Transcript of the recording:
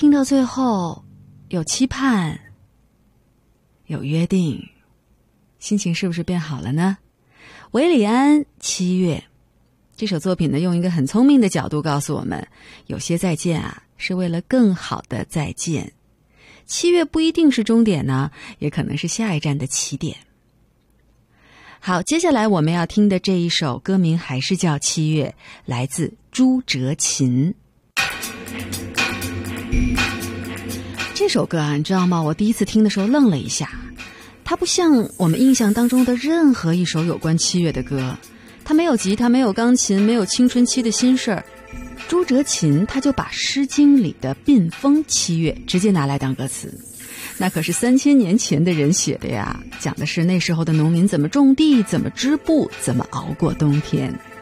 听到最后，有期盼，有约定，心情是不是变好了呢？韦礼安《七月》这首作品呢，用一个很聪明的角度告诉我们，有些再见啊，是为了更好的再见。7月不一定是终点呢，也可能是下一站的起点。好，接下来我们要听的这一首歌名还是叫《7月》，来自朱哲琴。这首歌啊，你知道吗？我第一次听的时候愣了一下，它不像我们印象当中的任何一首有关7月的歌，它没有吉他，没有钢琴，没有青春期的心事儿。朱哲琴他就把《诗经》里的鬓风7月直接拿来当歌词，那可是3000年前的人写的呀，讲的是那时候的农民怎么种地，怎么织布，怎么熬过冬天。